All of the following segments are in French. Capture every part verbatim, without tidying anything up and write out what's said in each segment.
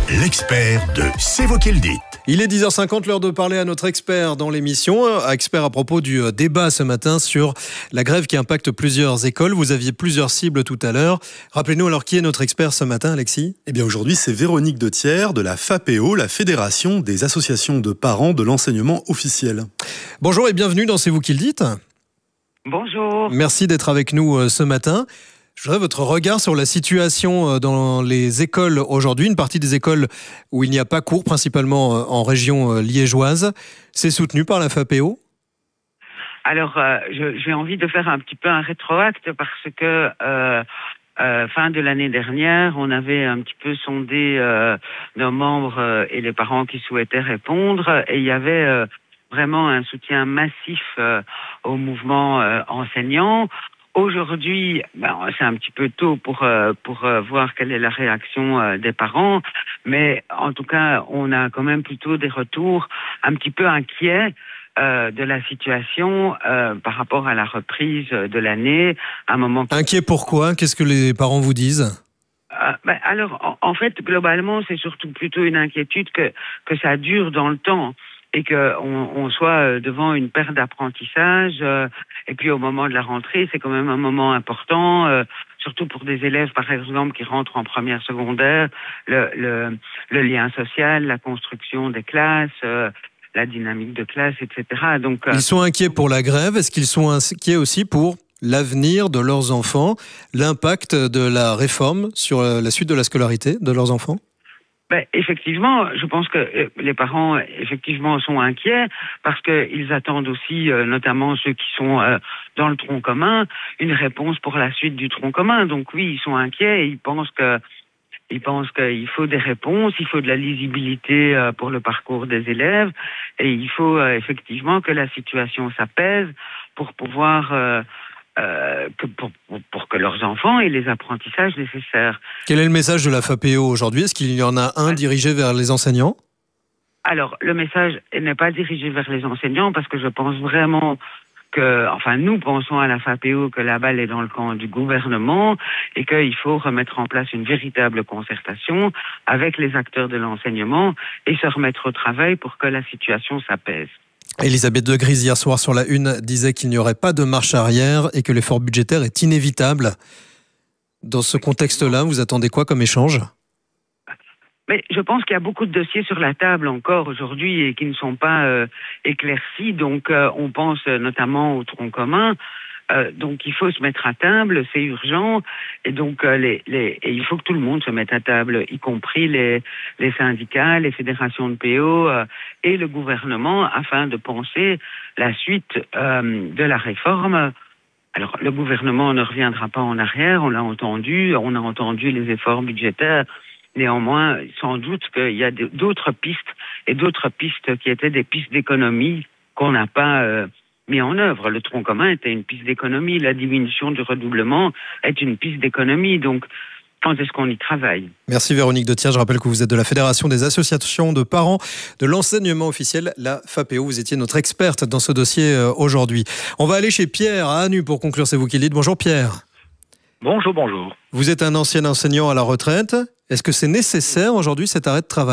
l'expert de C'est vous qui le dites. Il est dix heures cinquante, l'heure de parler à notre expert dans l'émission. Expert à propos du débat ce matin sur la grève qui impacte plusieurs écoles. Vous aviez plusieurs cibles tout à l'heure. Rappelez-nous alors qui est notre expert ce matin, Alexis ? Eh bien aujourd'hui, c'est Véronique de Thiers de la FAPEO, la Fédération des associations de parents de l'enseignement officiel. Bonjour et bienvenue dans C'est vous qui le dites. Bonjour. Merci d'être avec nous ce matin. Je voudrais votre regard sur la situation dans les écoles aujourd'hui, une partie des écoles où il n'y a pas cours, principalement en région liégeoise. C'est soutenu par la FAPEO ? Alors, euh, je, j'ai envie de faire un petit peu un rétroacte parce que euh, euh, fin de l'année dernière, on avait un petit peu sondé euh, nos membres euh, et les parents qui souhaitaient répondre, et il y avait euh, vraiment un soutien massif euh, au mouvement euh, enseignant. Aujourd'hui, ben, c'est un petit peu tôt pour euh, pour euh, voir quelle est la réaction euh, des parents, mais en tout cas, on a quand même plutôt des retours un petit peu inquiets euh, de la situation euh, par rapport à la reprise de l'année. À un moment. Inquiet pourquoi ? Qu'est-ce que les parents vous disent ? Euh, ben, alors, en, en fait, globalement, c'est surtout plutôt une inquiétude que que ça dure dans le temps. Et qu'on on soit devant une perte d'apprentissage. Euh, et puis au moment de la rentrée, c'est quand même un moment important, euh, surtout pour des élèves, par exemple, qui rentrent en première secondaire, le, le, le lien social, la construction des classes, euh, la dynamique de classe, et cetera. Donc, euh, ils sont inquiets pour la grève. Est-ce qu'ils sont inquiets aussi pour l'avenir de leurs enfants, l'impact de la réforme sur la suite de la scolarité de leurs enfants ? Ben, effectivement, je pense que les parents, effectivement, sont inquiets parce qu'ils attendent aussi, euh, notamment ceux qui sont euh, dans le tronc commun, une réponse pour la suite du tronc commun. Donc oui, ils sont inquiets et ils pensent que ils pensent qu'il faut des réponses, il faut de la lisibilité euh, pour le parcours des élèves et il faut euh, effectivement que la situation s'apaise pour pouvoir euh, Euh, que pour, pour que leurs enfants aient les apprentissages nécessaires. Quel est le message de la FAPEO aujourd'hui ? Est-ce qu'il y en a un dirigé vers les enseignants ? Alors, le message n'est pas dirigé vers les enseignants parce que je pense vraiment que, enfin, nous pensons à la FAPEO que la balle est dans le camp du gouvernement et qu'il faut remettre en place une véritable concertation avec les acteurs de l'enseignement et se remettre au travail pour que la situation s'apaise. Elisabeth de Gries, hier soir sur la Une, disait qu'il n'y aurait pas de marche arrière et que l'effort budgétaire est inévitable. Dans ce contexte-là, vous attendez quoi comme échange ? Mais je pense qu'il y a beaucoup de dossiers sur la table encore aujourd'hui et qui ne sont pas euh, éclaircis. Donc, euh, on pense notamment au tronc commun. Euh, donc, il faut se mettre à table, c'est urgent. Et donc, euh, les, les, et il faut que tout le monde se mette à table, y compris les, les syndicats, les fédérations de P O euh, et le gouvernement, afin de penser la suite euh, de la réforme. Alors, le gouvernement ne reviendra pas en arrière, on l'a entendu, on a entendu les efforts budgétaires. Néanmoins, sans doute qu'il y a d'autres pistes et d'autres pistes qui étaient des pistes d'économie qu'on n'a pas euh, mis en œuvre. Le tronc commun était une piste d'économie, la diminution du redoublement est une piste d'économie. Donc, quand est-ce qu'on y travaille ? Merci Véronique de Thiers. Je rappelle que vous êtes de la Fédération des associations de parents de l'enseignement officiel, la FAPEO. Vous étiez notre experte dans ce dossier aujourd'hui. On va aller chez Pierre à Anu pour conclure. C'est vous qui le dites. Bonjour Pierre. Bonjour, bonjour. Vous êtes un ancien enseignant à la retraite. Est-ce que c'est nécessaire aujourd'hui cet arrêt de travail ?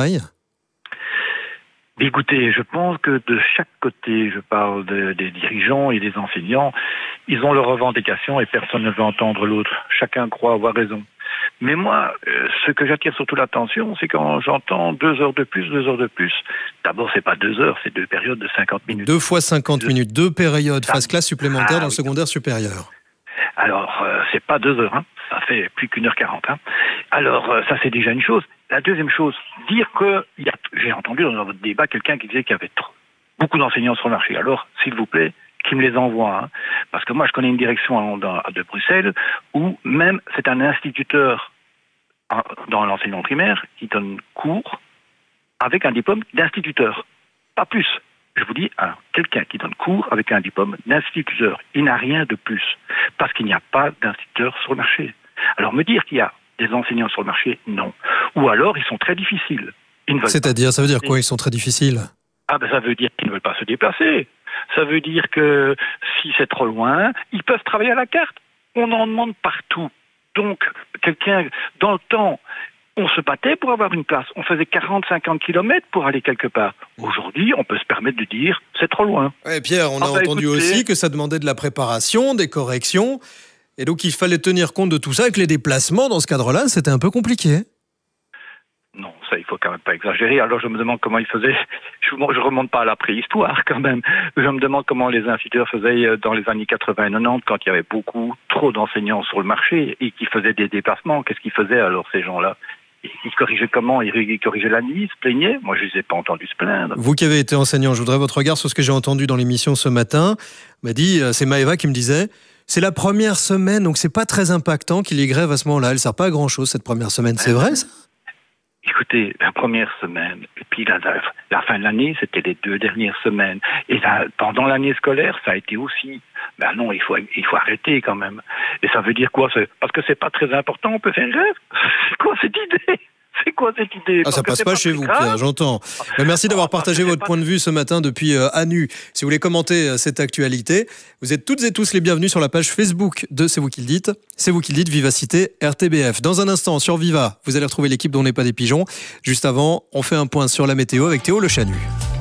Écoutez, je pense que de chaque côté, je parle de, des dirigeants et des enseignants, ils ont leurs revendications et personne ne veut entendre l'autre. Chacun croit avoir raison. Mais moi, euh, ce que j'attire surtout l'attention, c'est quand j'entends deux heures de plus, deux heures de plus. D'abord, c'est pas deux heures, c'est deux périodes de cinquante minutes. Deux fois cinquante minutes, deux périodes, Ça... phase classe supplémentaire ah, dans le oui. secondaire supérieur. Alors, euh, c'est pas deux heures, hein. Ça fait plus qu'une heure quarante. Hein. Alors, euh, ça c'est déjà une chose. La deuxième chose, dire que, il y a, j'ai entendu dans votre débat quelqu'un qui disait qu'il y avait trop, beaucoup d'enseignants sur le marché. Alors, s'il vous plaît, qu'il me les envoie. Hein. Parce que moi, je connais une direction à, à, de Bruxelles où même c'est un instituteur hein, dans l'enseignement primaire qui donne cours avec un diplôme d'instituteur. Pas plus. Je vous dis, hein, quelqu'un qui donne cours avec un diplôme d'instituteur, il n'a rien de plus, parce qu'il n'y a pas d'instituteur sur le marché. Alors me dire qu'il y a des enseignants sur le marché, non. Ou alors ils sont très difficiles. C'est-à-dire, ça veut dire quoi, ils sont très difficiles ? Ah ben ça veut dire qu'ils ne veulent pas se déplacer. Ça veut dire que si c'est trop loin, ils peuvent travailler à la carte. On en demande partout. Donc, quelqu'un, dans le temps, on se battait pour avoir une place. On faisait quarante à cinquante kilomètres pour aller quelque part. Aujourd'hui, on peut se permettre de dire c'est trop loin. Ouais, Pierre, on a ah bah, entendu écoutez... aussi que ça demandait de la préparation, des corrections. Et donc, il fallait tenir compte de tout ça avec les déplacements. Dans ce cadre-là, c'était un peu compliqué. Non, ça, il faut quand même pas exagérer. Alors, je me demande comment ils faisaient. Je ne remonte pas à la préhistoire, quand même. Je me demande comment les instituteurs faisaient dans les années quatre-vingts quatre-vingt-dix, quand il y avait beaucoup, trop d'enseignants sur le marché et qui faisaient des déplacements. Qu'est-ce qu'ils faisaient, alors, ces gens-là? Ils corrigeaient comment? Ils corrigeaient la nuit, ils se plaignaient? Moi, je ne les ai pas entendus se plaindre. Vous qui avez été enseignant, je voudrais votre regard sur ce que j'ai entendu dans l'émission ce matin. On m'a dit, c'est Maëva qui me disait, c'est la première semaine, donc c'est pas très impactant qu'il y ait grève à ce moment-là. Elle ne sert pas à grand-chose, cette première semaine. C'est vrai, ça? Écoutez, la première semaine, et puis la, la, la fin de l'année, c'était les deux dernières semaines. Et là, pendant l'année scolaire, ça a été aussi. Ben non, il faut, il faut arrêter quand même. Et ça veut dire quoi? Parce que c'est pas très important, on peut faire grève? C'est quoi cette idée? C'est quoi cette idée? Ah, ça passe pas, pas chez vous, Pierre, j'entends. Mais merci d'avoir partagé votre point de vue ce matin depuis euh, Anu. Si vous voulez commenter euh, cette actualité, vous êtes toutes et tous les bienvenus sur la page Facebook de C'est vous qui le dites. C'est vous qui le dites, Vivacité R T B F. Dans un instant, sur Viva, vous allez retrouver l'équipe dont n'est pas des pigeons. Juste avant, on fait un point sur la météo avec Théo Le Chanu.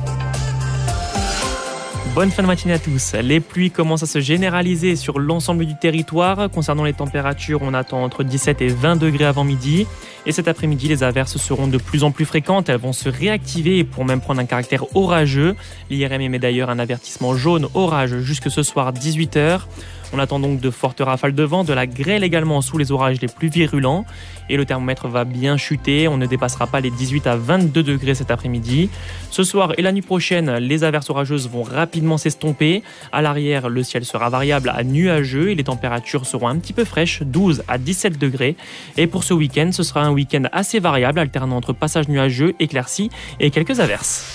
Bonne fin de matinée à tous. Les pluies commencent à se généraliser sur l'ensemble du territoire. Concernant les températures, on attend entre dix-sept et vingt degrés avant midi. Et cet après-midi, les averses seront de plus en plus fréquentes. Elles vont se réactiver et pourront même prendre un caractère orageux. L'I R M émet d'ailleurs un avertissement jaune orage jusque ce soir dix-huit heures. On attend donc de fortes rafales de vent, de la grêle également sous les orages les plus virulents. Et le thermomètre va bien chuter. On ne dépassera pas les dix-huit à vingt-deux degrés cet après-midi. Ce soir et la nuit prochaine, les averses orageuses vont rapidement s'estomper. À l'arrière, le ciel sera variable à nuageux et les températures seront un petit peu fraîches, douze à dix-sept degrés. Et pour ce week-end, ce sera un week-end assez variable, alternant entre passages nuageux, éclaircies et quelques averses.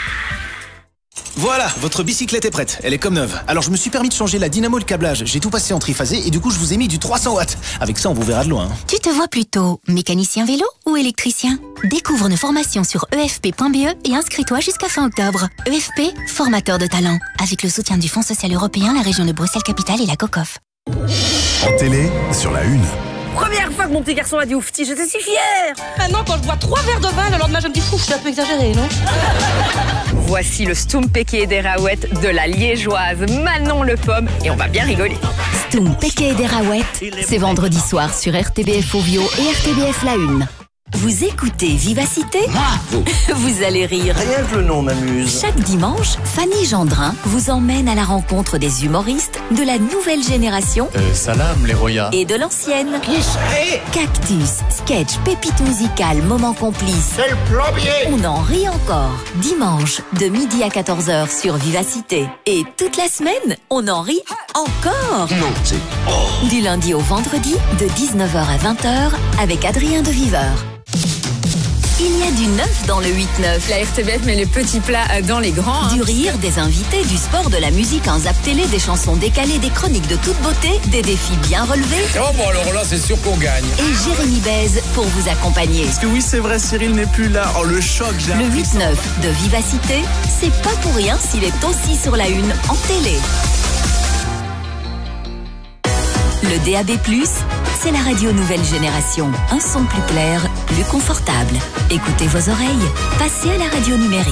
Voilà, votre bicyclette est prête, elle est comme neuve. Alors je me suis permis de changer la dynamo et le câblage. J'ai tout passé en triphasé et du coup je vous ai mis du trois cents watts. Avec ça on vous verra de loin. Tu te vois plutôt mécanicien vélo ou électricien? Découvre nos formations sur e f p point b e et inscris-toi jusqu'à fin octobre. E F P, formateur de talent. Avec le soutien du Fonds social européen, la région de Bruxelles-Capitale et la COCOF. En télé, sur la une. Première fois que mon petit garçon a dit oufti, j'étais si fière. Maintenant, quand je bois trois verres de vin, le lendemain, je me dis fou, c'est un peu exagéré, non? Voici le Stoum-Péké des Raouettes de la liégeoise Manon Le Pomme et on va bien rigoler. Stoum-Péké des Raouettes, c'est vendredi soir sur R T B F Ovio et R T B F La Une. Vous écoutez Vivacité? Bravo. Vous allez rire. Rien que le nom m'amuse. Chaque dimanche, Fanny Gendrin vous emmène à la rencontre des humoristes de la nouvelle génération euh, Salam les Roya et de l'ancienne. Qui serait? Cactus, sketch, pépite musicale, moment complice. C'est le plombier. On en rit encore. Dimanche, de midi à quatorze heures sur Vivacité. Et toute la semaine, on en rit encore. Non, c'est... Oh. Du lundi au vendredi, de dix-neuf heures à vingt heures, avec Adrien de Viveur. Il y a du neuf dans le huit neuf. La R T B F met les petits plats dans les grands. Hein. Du rire, des invités, du sport, de la musique, un zap télé, des chansons décalées, des chroniques de toute beauté, des défis bien relevés. Oh bon alors là c'est sûr qu'on gagne. Et Jérémy Bèze pour vous accompagner. Parce que oui c'est vrai, Cyril n'est plus là. Oh le choc, j'ai Le huit neuf de Vivacité, c'est pas pour rien s'il est aussi sur la une en télé. Le D A B plus, c'est la radio nouvelle génération. Un son plus clair, plus confortable. Écoutez vos oreilles, passez à la radio numérique.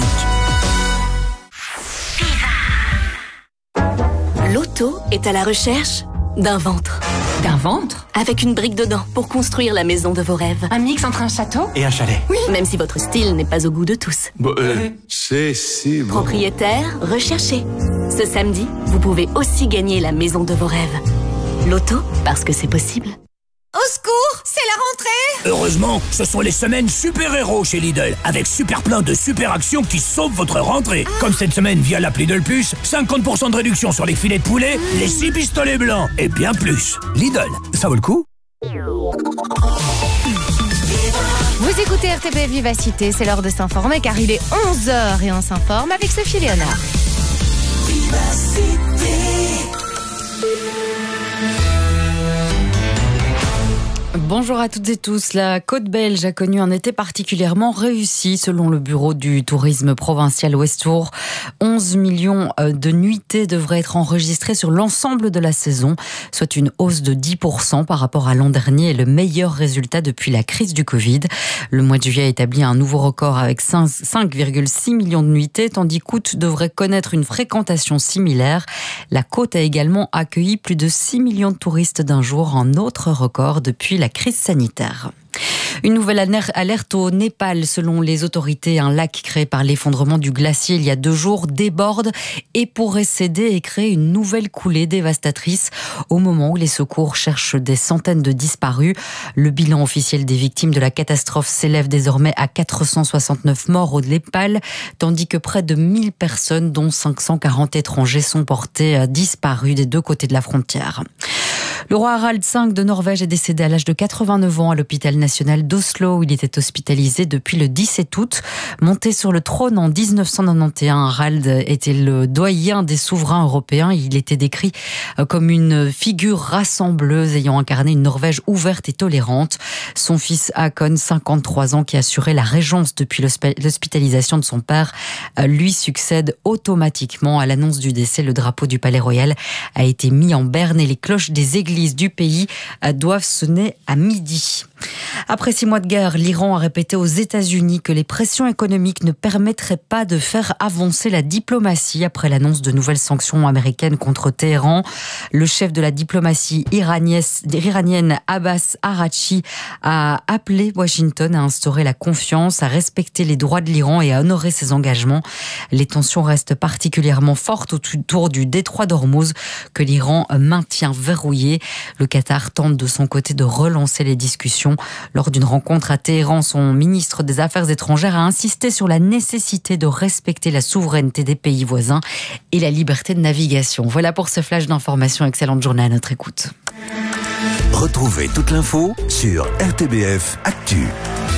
L'auto est à la recherche d'un ventre. D'un ventre? Avec une brique dedans pour construire la maison de vos rêves. Un mix entre un château et un chalet. Oui. Même si votre style n'est pas au goût de tous. Bon, euh, c'est si bon. Propriétaire, recherché. Ce samedi, vous pouvez aussi gagner la maison de vos rêves. L'auto, parce que c'est possible. Au secours, c'est la rentrée! Heureusement, ce sont les semaines super-héros chez Lidl, avec super plein de super actions qui sauvent votre rentrée. Ah. Comme cette semaine via l'appli Lidl Plus, cinquante pour cent de réduction sur les filets de poulet, mmh. les six pistolets blancs et bien plus. Lidl, ça vaut le coup? Vous écoutez R T B Vivacité, c'est l'heure de s'informer car il est onze heures et on s'informe avec Sophie Léonard. Vivacité. Bonjour à toutes et tous. La côte belge a connu un été particulièrement réussi selon le bureau du tourisme provincial Ouestour. onze millions de nuitées devraient être enregistrées sur l'ensemble de la saison, soit une hausse de dix pour cent par rapport à l'an dernier et le meilleur résultat depuis la crise du Covid. Le mois de juillet a établi un nouveau record avec cinq virgule six millions de nuitées, tandis qu'août devrait connaître une fréquentation similaire. La côte a également accueilli plus de six millions de touristes d'un jour, un autre record depuis la crise sanitaire. Une nouvelle alerte au Népal. Selon les autorités, un lac créé par l'effondrement du glacier il y a deux jours déborde et pourrait céder et créer une nouvelle coulée dévastatrice au moment où les secours cherchent des centaines de disparus. Le bilan officiel des victimes de la catastrophe s'élève désormais à quatre cent soixante-neuf morts au Népal, tandis que près de mille personnes, dont cinq cent quarante étrangers, sont portés disparus des deux côtés de la frontière. Le roi Harald cinq de Norvège est décédé à l'âge de quatre-vingt-neuf ans à l'hôpital national d'Oslo où il était hospitalisé depuis le dix-sept août. Monté sur le trône en dix-neuf cent quatre-vingt-onze, Harald était le doyen des souverains européens. Il était décrit comme une figure rassembleuse ayant incarné une Norvège ouverte et tolérante. Son fils Håkon, cinquante-trois ans, qui assurait la régence depuis l'hospitalisation de son père, lui succède automatiquement. À l'annonce du décès, le drapeau du Palais Royal a été mis en berne et les cloches des églises du pays doivent sonner à midi. Après six mois de guerre, l'Iran a répété aux États-Unis que les pressions économiques ne permettraient pas de faire avancer la diplomatie après l'annonce de nouvelles sanctions américaines contre Téhéran. Le chef de la diplomatie iranienne, Abbas Araghchi, a appelé Washington à instaurer la confiance, à respecter les droits de l'Iran et à honorer ses engagements. Les tensions restent particulièrement fortes autour du détroit d'Ormuz que l'Iran maintient verrouillé. Le Qatar tente de son côté de relancer les discussions. Lors d'une rencontre à Téhéran, son ministre des Affaires étrangères a insisté sur la nécessité de respecter la souveraineté des pays voisins et la liberté de navigation. Voilà pour ce flash d'information. Excellente journée à notre écoute. Retrouvez toute l'info sur R T B F Actu.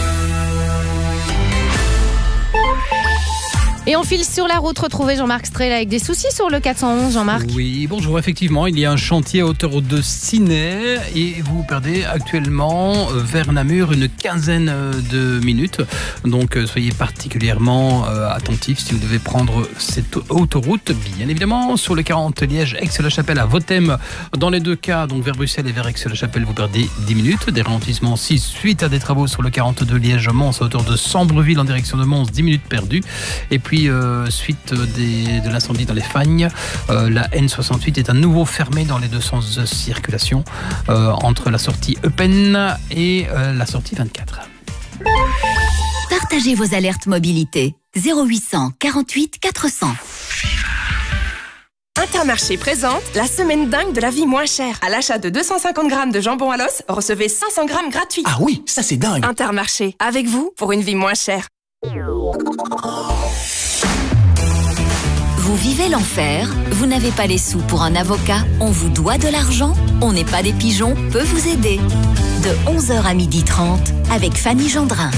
Et on file sur la route, retrouver Jean-Marc Strel avec des soucis sur le quatre cent onze, Jean-Marc. Oui, bonjour, effectivement, il y a un chantier à hauteur de Ciney et vous perdez actuellement vers Namur une quinzaine de minutes. Donc soyez particulièrement attentifs si vous devez prendre cette autoroute. Bien évidemment, sur le quarante Liège, Aix-la-Chapelle à Vothème, dans les deux cas, donc vers Bruxelles et vers Aix-la-Chapelle, vous perdez dix minutes. Des ralentissements six suite à des travaux sur le quarante-deux Liège-Mons à hauteur de Sambreville en direction de Mons, dix minutes perdues. Et puis Euh, suite des, de l'incendie dans les Fagnes, euh, la N soixante-huit est à nouveau fermée dans les deux sens de circulation euh, entre la sortie Eupen et euh, la sortie vingt-quatre. Partagez vos alertes mobilité. zéro huit cent quarante-huit quatre cents. Intermarché présente la semaine dingue de la vie moins chère. À l'achat de deux cent cinquante grammes de jambon à l'os, recevez cinq cents grammes gratuits. Ah oui, ça c'est dingue. Intermarché, avec vous pour une vie moins chère. Vous vivez l'enfer, vous n'avez pas les sous pour un avocat, on vous doit de l'argent, on n'est pas des pigeons, peut vous aider. De onze heures à midi trente avec Fanny Gendrin.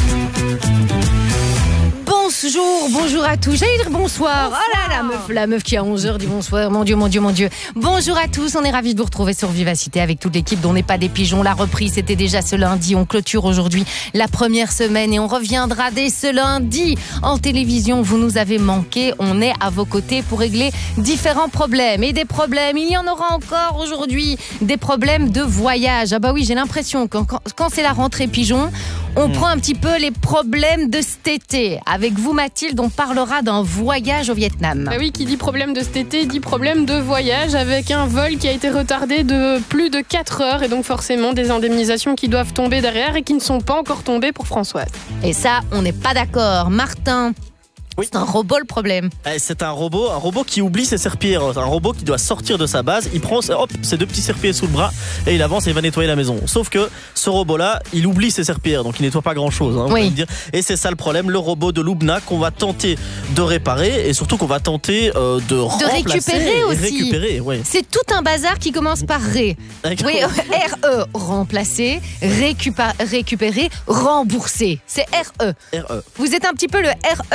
Bonjour, bonjour à tous. J'allais dire bonsoir. bonsoir. Oh là, la meuf, la meuf qui à onze heures dit bonsoir. Mon Dieu, mon Dieu, mon Dieu. Bonjour à tous. On est ravis de vous retrouver sur Vivacité avec toute l'équipe dont n'est pas des pigeons. La reprise, c'était déjà ce lundi. On clôture aujourd'hui la première semaine et on reviendra dès ce lundi en télévision. Vous nous avez manqué. On est à vos côtés pour régler différents problèmes. Et des problèmes, il y en aura encore aujourd'hui. Des problèmes de voyage. Ah bah oui, j'ai l'impression que quand, quand c'est la rentrée pigeon, on mmh. prend un petit peu les problèmes de cet été. Avec vous, Mathilde, on parlera d'un voyage au Vietnam. Bah oui, qui dit problème de cet été, dit problème de voyage avec un vol qui a été retardé de plus de quatre heures et donc forcément des indemnisations qui doivent tomber derrière et qui ne sont pas encore tombées pour Françoise. Et ça, on n'est pas d'accord. Martin, oui. C'est un robot le problème. C'est un robot, un robot qui oublie ses serpillères. Un robot qui doit sortir de sa base. Il prend hop, ses deux petits serpillers sous le bras et il avance et il va nettoyer la maison. Sauf que ce robot-là, il oublie ses serpillères, donc il nettoie pas grand-chose. Hein, oui. dire. Et c'est ça le problème, le robot de Lubna qu'on va tenter de réparer et surtout qu'on va tenter euh, de, de remplacer récupérer et aussi. récupérer. Ouais. C'est tout un bazar qui commence par ré. Oui, R E, remplacer, récupérer, récupérer, rembourser. C'est R E. R E. Vous êtes un petit peu le R E du jour.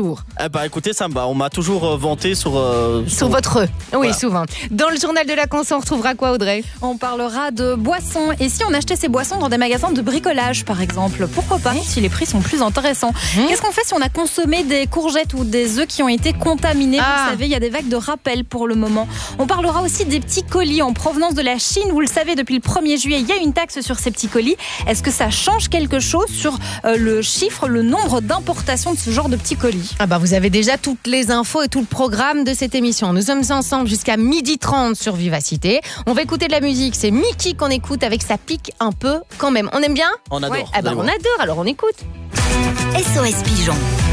toujours. Eh bah écoutez, ça me va. On m'a toujours euh, vanté sur... Euh, sur... sur votre eux. Oui, voilà. souvent. Dans le journal de la conso, on retrouvera quoi, Audrey? On parlera de boissons. Et si on achetait ces boissons dans des magasins de bricolage, par exemple? Pourquoi pas, si les prix sont plus intéressants. Mmh. Qu'est-ce qu'on fait si on a consommé des courgettes ou des œufs qui ont été contaminés? ah. Vous savez, il y a des vagues de rappel pour le moment. On parlera aussi des petits colis en provenance de la Chine. Vous le savez, depuis le premier juillet, il y a une taxe sur ces petits colis. Est-ce que ça change quelque chose sur euh, le chiffre, le nombre d'importations de ce genre de petits colis? Ah bah vous avez déjà toutes les infos et tout le programme de cette émission. Nous sommes ensemble jusqu'à midi trente sur Vivacité. On va écouter de la musique. C'est Mickey qu'on écoute avec sa pique un peu quand même. On aime bien? On adore. Ouais. Ah bah on adore, alors on écoute. S O S Pigeon.